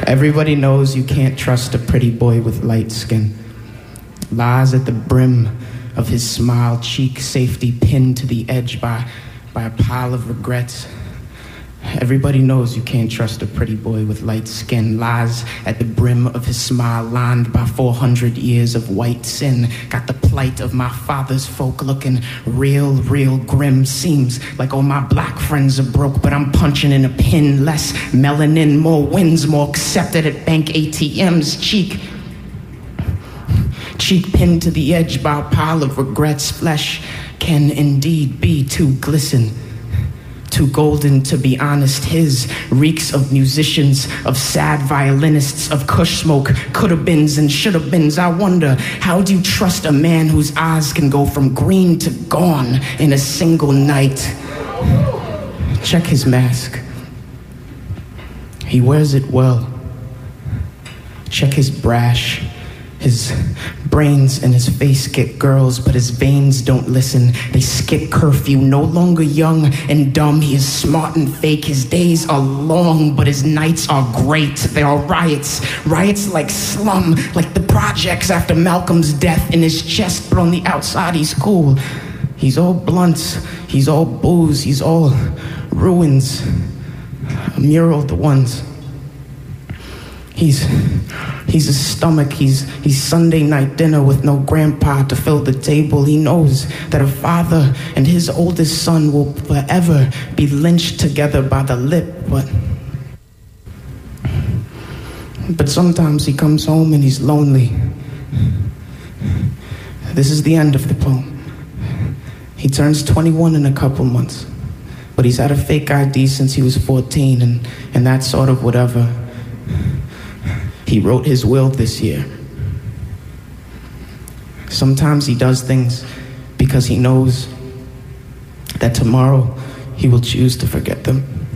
Everybody knows you can't trust a pretty boy with light skin. Lies at the brim of his smile, cheek safety pinned to the edge by a pile of regrets. Everybody knows you can't trust a pretty boy with light skin. Lies at the brim of his smile, lined by 400 years of white sin. Got the plight of my father's folk looking real grim. Seems like all my black friends are broke, but I'm punching in a pin. Less melanin, more wins, more accepted at bank ATMs. Cheek pinned to the edge by a pile of regrets. Flesh can indeed be too glisten, too golden to be honest. His reeks of musicians, of sad violinists, of kush smoke, coulda-beens and shoulda-beens. I wonder, how do you trust a man whose eyes can go from green to gone in a single night? Check his mask. He wears it well. Check his brash. His brains and his face get girls, but his veins don't listen. They skip curfew, no longer young and dumb. He is smart and fake. His days are long, but his nights are great. There are riots like slum, like the projects after Malcolm's death. In his chest, but on the outside he's cool. He's all blunts, he's all booze, he's all ruins. A mural, the ones. He's a stomach, he's Sunday night dinner with no grandpa to fill the table. He knows that a father and his oldest son will forever be lynched together by the lip, but sometimes he comes home and he's lonely. This is the end of the poem. He turns 21 in a couple months, but he's had a fake ID since he was 14 and that sort of whatever. He wrote his will this year. Sometimes he does things because he knows that tomorrow he will choose to forget them.